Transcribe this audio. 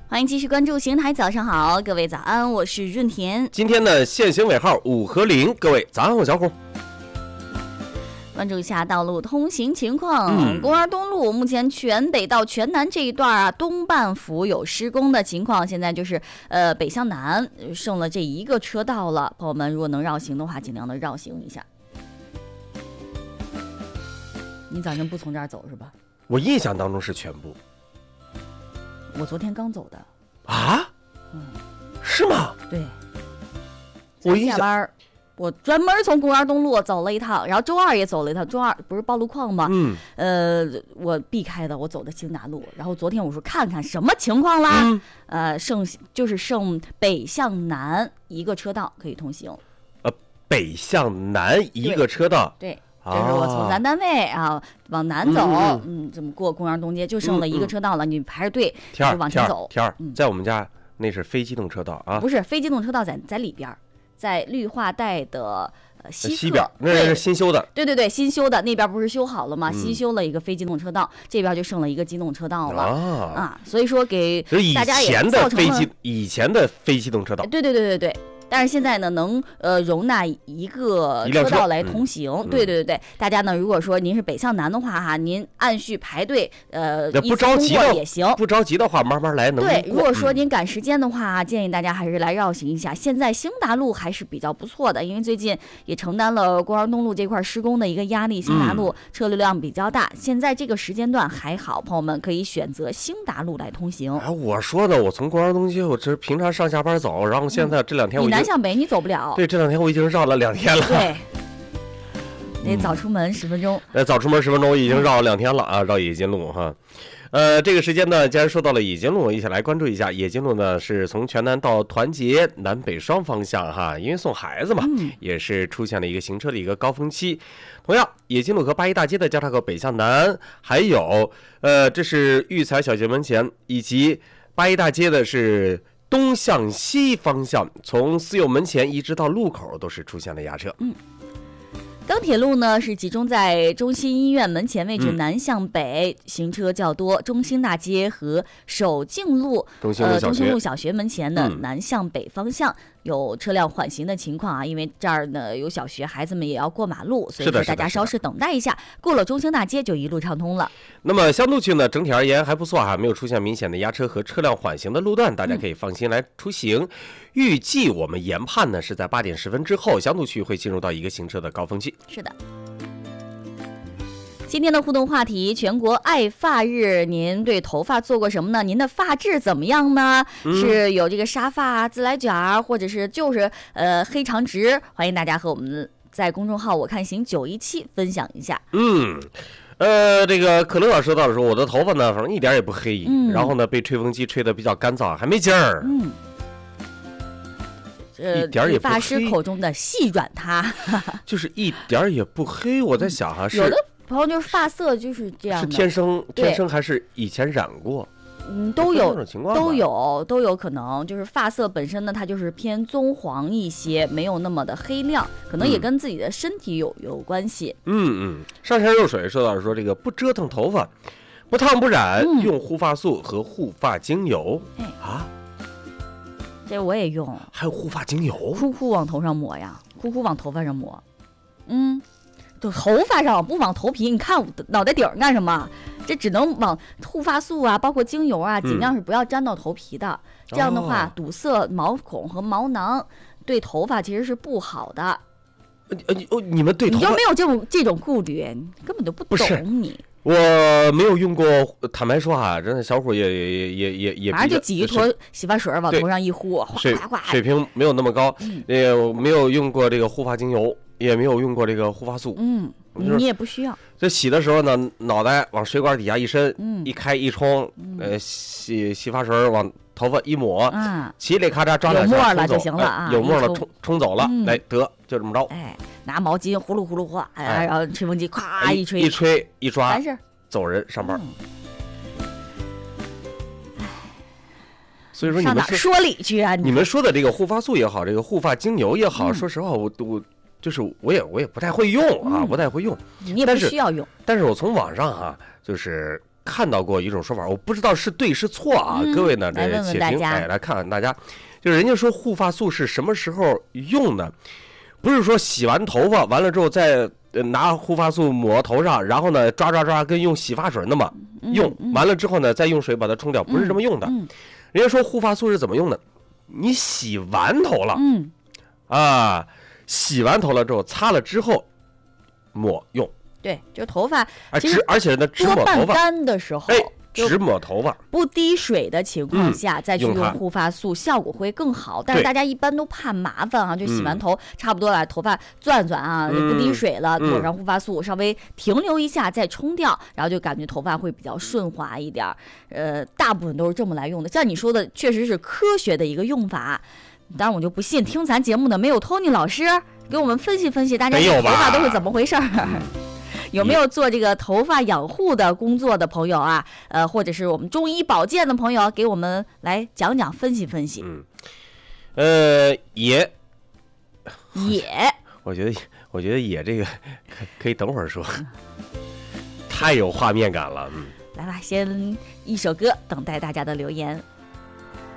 欢迎继续关注邢台早上好，各位早安，我是润田。 今天的限行尾号5和0，各位早安，我小虎。 关注一下道路通行情况。公园东路目前全北到全南这一段啊，东半幅有施工的情况，现在就是北向南剩了这一个车道了。朋友们，如果能绕行的话，尽量的绕行一下。你早晨不从这儿走是吧？ 我印象当中是全部。 我昨天刚走的。 啊？是吗？ 对。 我印象。 下班我专门从公园东路走了一趟，然后周二也走了一趟。周二不是报路况吗？我避开的，我走的兴达路。然后昨天我说看看什么情况啦，剩北向南一个车道可以通行。 北向南一个车道。 对。这是我从咱单位啊往南走，这么过公园东街就剩了一个车道了，你排着队就往前走。 在我们家那是非机动车道啊， 不是非机动车道在里边，在绿化带的西边，那是新修的。 对，新修的那边不是修好了吗？新修了一个非机动车道，这边就剩了一个机动车道了啊，所以说给大家也造成了以前的非机动车道。 对。但是现在呢，能容纳一个车道来通行。对，大家呢，如果说您是北向南的话哈，您按序排队， 不着急的也行。 不着急的话，慢慢来能过。 对，如果说您赶时间的话，建议大家还是来绕行一下。现在兴达路还是比较不错的，因为最近也承担了公园东路这块施工的一个压力，兴达路车流量比较大。现在这个时间段还好，朋友们可以选择兴达路来通行。 我说的，我从公园东街，我这平常上下班走，然后现在这2天我南向北你走不了。 对，这2天我已经绕了2天了。 对，得早出门10分钟。 早出门10分钟，已经绕了2天了啊，绕野金路哈。这个时间呢，既然说到了野金路，一起来关注一下。野金路呢是从全南到团结南北双方向哈，因为送孩子嘛，也是出现了一个行车的一个高峰期。同样，野金路和八一大街的交叉口北向南，还有这是育才小学门前，以及八一大街的是东向西方向，从私幼门前一直到路口都是出现了压车。 钢铁路呢是集中在中心医院门前位置，南向北行车较多。中兴大街和首敬路、中兴路小学门前的南向北方向有车辆缓行的情况啊，因为这儿呢有小学，孩子们也要过马路，所以说大家稍事等待一下，过了中兴大街就一路畅通了。 那么香都区呢，整体而言还不错哈，没有出现明显的压车和车辆缓行的路段，大家可以放心来出行。预计我们研判呢是在8点10分之后，香都区会进入到一个行车的高峰期。 是的。今天的互动话题，全国爱发日，您对头发做过什么呢？您的发质怎么样呢？是有这个沙发、自来卷，或者是就是黑长直？欢迎大家和我们在公众号我看行917分享一下。 这个可乐说到的时候，我的头发呢，反正一点也不黑，然后呢被吹风机吹得比较干燥，还没劲儿。一点也不黑。 发师口中的细软塌， 就是一点也不黑。我在想哈，是有的朋友就是发色就是这样的， 是天生还是以前染过？ 都有可能，就是发色本身呢，它就是偏棕黄一些，没有那么的黑亮，可能也跟自己的身体有关系。 上善若水说到说这个不折腾头发，不烫不染，用护发素和护发精油。 这我也用， 还有护发精油， 呼呼往头上抹呀，呼呼往头发上抹。就头发上不往头皮，你看脑袋顶干什么？这只能往护发素啊，包括精油啊，尽量是不要沾到头皮的。这样的话，堵塞毛孔和毛囊，对头发其实是不好的。 你们对头发你就没有这种顾虑，根本就不懂你。 我没有用过，坦白说啊，真的小伙也反正就挤一坨洗发水往头上一呼，哗哗哗， 水平没有那么高。我没有用过这个护发精油，也没有用过这个护发素。 你也不需要。 这洗的时候呢，脑袋往水管底下一伸，一开一冲，洗发水往头发一抹，嘁里咔嚓抓两下， 有沫了就行了啊， 有沫了冲走了，来得就这么着。 拿毛巾呼噜呼噜呼，然后吹风机咵一吹一抓， 完事走人上班。所以说上哪说理去啊？ 你们说的这个护发素也好，这个护发精油也好，说实话，我就是我也不太会用啊，不太会用。 你也不需要用。 但是我从网上就是看到过一种说法，我不知道是对是错啊，各位呢， 来问问大家， 来看看大家，就是人家说护发素是什么时候用呢？不是说洗完头发完了之后再拿护发素抹头上，然后呢抓跟用洗发水那么用，完了之后呢再用水把它冲掉，不是这么用的。人家说护发素是怎么用的？你洗完头了，洗完头了之后擦了之后抹用。 对，就头发， 而且呢，只抹头发干的时候， 只抹头发， 不滴水的情况下再去用护发素，效果会更好。但是大家一般都怕麻烦啊，就洗完头差不多了，头发攥啊，不滴水了，抹上护发素，稍微停留一下再冲掉，然后就感觉头发会比较顺滑一点。大部分都是这么来用的。像你说的，确实是科学的一个用法。当然我就不信听咱节目的没有 Tony 老师给我们分析分析，大家头发都是怎么回事有没有做这个头发养护的工作的朋友啊？或者是我们中医保健的朋友，给我们来讲讲分析分析。 也，我觉得也这个可以等会儿说，太有画面感了。 来吧，先一首歌，等待大家的留言。